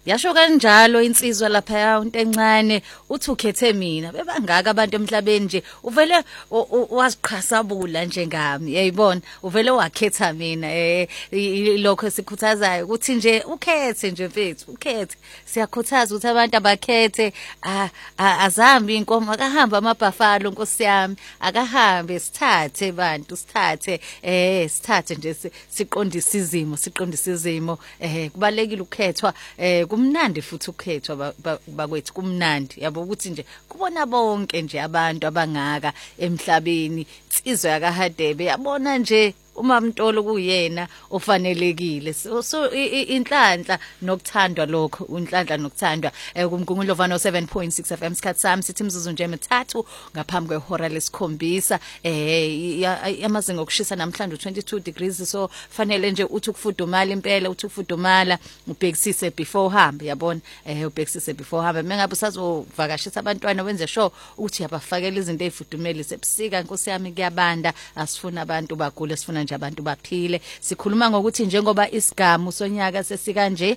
yasho kanjalo insizwa lapha into encane uthi ukhethe mina bebangaka abantu emhlabeni nje uvele waziqhasabula njengami yayibona uvele wakhetha mina lokho esikhuthazayo ukuthi nje ukhethe nje mfethu ukhethe siyakhuthaza ukuthi abantu abakhethe azahambi inkomo akahamba amabhafalo Nkosi yami akahambe sithathe bantu sithathe nje siqondisa izimo kubalekile ukukhethwa kumnandi futhi ukukhethwa bakwethu kumnandi yabo ukuthi nje kubona bonke nje abantu abangaka emhlabeni insizwa yakahadebe yabona nje uMamntolo kuyena ofanelekile so inhlanhla nokuthandwa lokho inhlanhla nokuthandwa kumgungulo 7.6 FM sikhathi sami sithi imzuzu nje emithathu ngaphambi kwehora lesikhombisa amazinga okushisa namhlanje 22 degrees so fanele nje uthi ukufudumala impela uthi ukufudumala ubhekisise before hamba yabona ubhekisise before hamba mengabe usazovakashisa abantwana wenze sure ukuthi yabafakela izinto ezifudumele sebusika Nkosi yami kuyabanda asifuna abantu bagule sifuna abantu baphile sikhuluma ngokuthi njengoba isigamu sonyaka sesikanje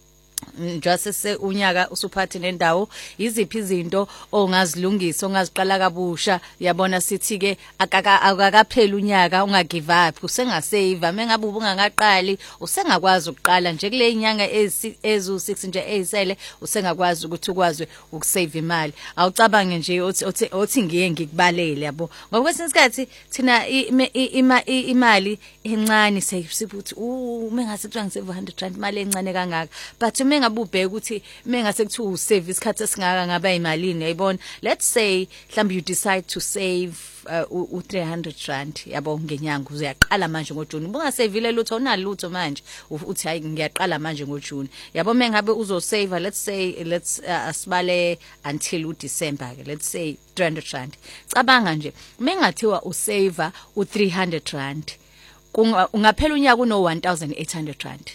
njase unyaka usuphathi nendawo iziphi izinto ongazilungisa ongaziqala kabusha yabona sithi ke akakaphela unyaka ungagive up usengasave mengabe ubungakaqali usengakwazi ukuqala nje kule inyanga ezu6 nje ezisele usengakwazi ukuthi ukwazi ukusave imali awucabange nje othi ngiye ngikubalele yabo ngokwesinye isikhathi thina imali encane sibuthi mengase kuthiwa ngisave 100 imali encane kangaka but mengabe ubheka ukuthi mengase kuthiwa usave isikhathi esingaka ngaba imalini yayibona let's say mhlawumbe you decide to save u300 yabo ngenyanga uziyaqala manje ngoJune ubungasavile lutho unalutho manje uthi hayi ngiyaqala manje ngoJune yabo mengabe uzosave let's asibale until uDecember ke let's say 300 rand cabanga nje mengathiwa usave u300 rand ungaphela unyaka uno 1800 rand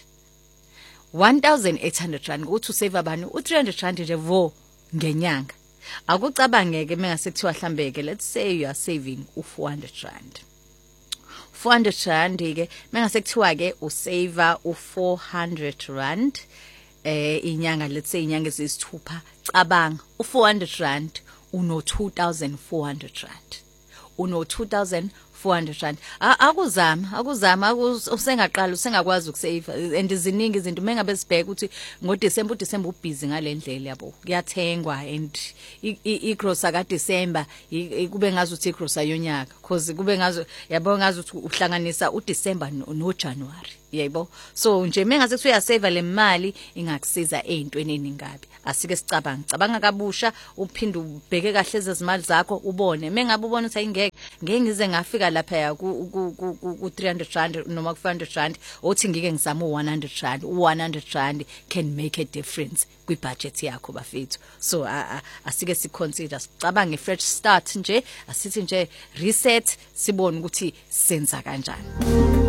1800 rand ukuthi usave abantu u300 rand nje vo ngenyanga akucabangeke mengase kuthiwa hlambeke let's say you are saving u400 rand 400 rand ke mengase kuthiwa ke usave u400 rand inyanga let's say inyanga ezisithupha cabanga u400 rand uno 2400 rand uno 2400 rand akuzama usengaqala usengakwazi ukusave and iziningi izinto mengabe sibheka ukuthi ngoDecember ubusy ngalendlela yabo kuyathengwa and igrocery kaDecember kube ngazi ukuthi igrocery yonyaka because kube ngazi yabo ngazi ukuthi uhlanganisa uDecember noJanuary yebo so nje mengase kuthi uyasave le mali ingakusiza ezintweni eningabi asike sicabanga kabusha uphinde ubheke kahle ezimali zakho ubone mengabe ubona ukuthi ngeke ngize ngafika lapha ku 300 rand noma ku 400 rand othi ngike ngizama u100 rand can make a difference kwi budget yakho bafethu so asike siconsider sicabange fresh start nje asithi nje reset sibone ukuthi senza kanjani.